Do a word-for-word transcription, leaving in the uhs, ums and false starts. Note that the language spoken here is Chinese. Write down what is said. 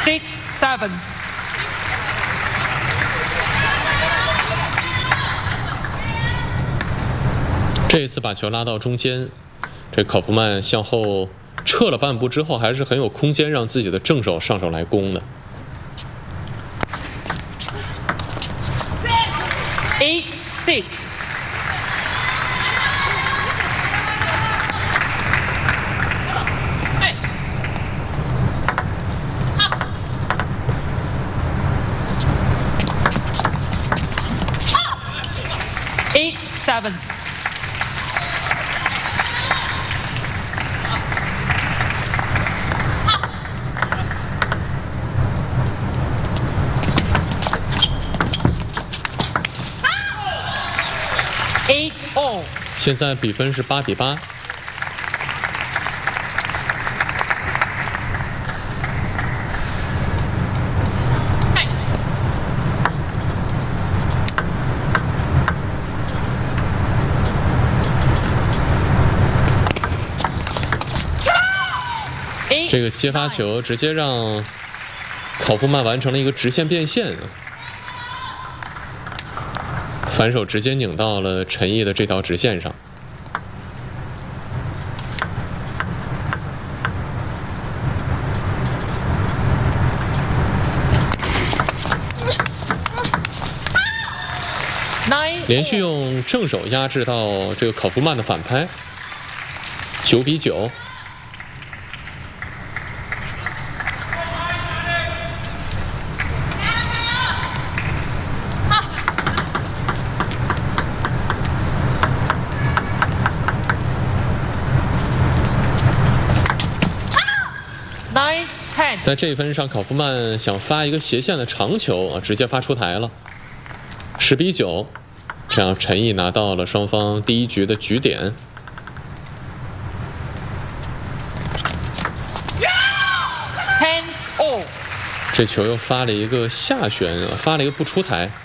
Six seven。 这一次把球拉到中间，这考夫曼向后撤了半步之后，还是很有空间让自己的正手上手来攻的。 Eight six。Eight seven。Eight all。 现在比分是八比八。这个接发球直接让考夫曼完成了一个直线变线，反手直接拧到了陈毅的这条直线上。连续用正手压制到这个考夫曼的反拍，九比九。在这一分上，考夫曼想发一个斜线的长球啊，直接发出台了，十比九，这样陈毅拿到了双方第一局的局点。 Ten all。 这球又发了一个下旋，发了一个不出台。